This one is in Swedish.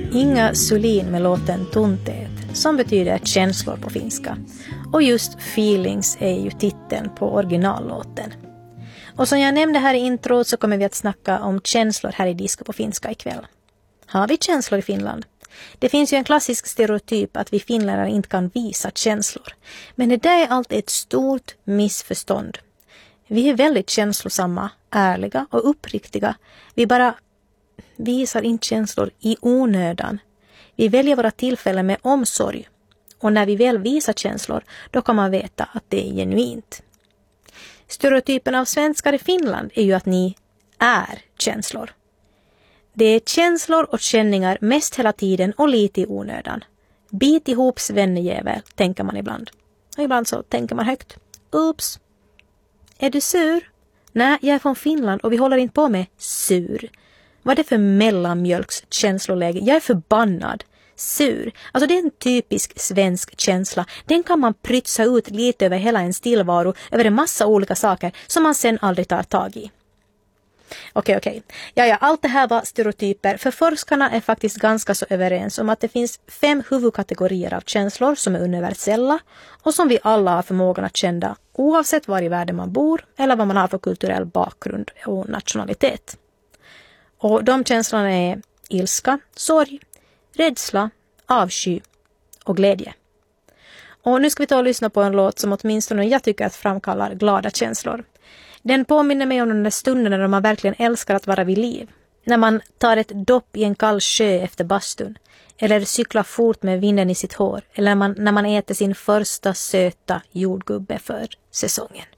Inga Sulin med låten Tunteet, som betyder känslor på finska. Och just Feelings är ju titeln på originallåten. Och som jag nämnde här i introt så kommer vi att snacka om känslor här i Disco på finska ikväll. Har vi känslor i Finland? Det finns ju en klassisk stereotyp att vi finländare inte kan visa känslor. Men det där är alltid ett stort missförstånd. Vi är väldigt känslosamma, ärliga och uppriktiga. Vi bara visar inte känslor i onödan. Vi väljer våra tillfällen med omsorg. Och när vi väl visar känslor, då kan man veta att det är genuint. Stereotypen av svenskar i Finland är ju att ni är känslor. Det är känslor och känningar mest hela tiden och lite i onödan. Bit ihop svennejävel, tänker man ibland. Och ibland så tänker man högt. Oops. Är du sur? Nej, jag är från Finland och vi håller inte på med sur. Vad är det för mellanmjölks känsloläge? Jag är förbannad. Sur. Alltså det är en typisk svensk känsla. Den kan man prytsa ut lite över hela en tillvaro, över en massa olika saker som man sen aldrig tar tag i. Okej. Ja, allt det här var stereotyper. För forskarna är faktiskt ganska så överens om att det finns 5 huvudkategorier av känslor som är universella och som vi alla har förmågan att känna oavsett var i världen man bor eller vad man har för kulturell bakgrund och nationalitet. Och de känslorna är ilska, sorg, rädsla, avsky och glädje. Och nu ska vi ta och lyssna på en låt som åtminstone jag tycker att framkallar glada känslor. Den påminner mig om den där stunden när man verkligen älskar att vara vid liv. När man tar ett dopp i en kall sjö efter bastun. Eller cyklar fort med vinden i sitt hår. Eller när man äter sin första söta jordgubbe för säsongen.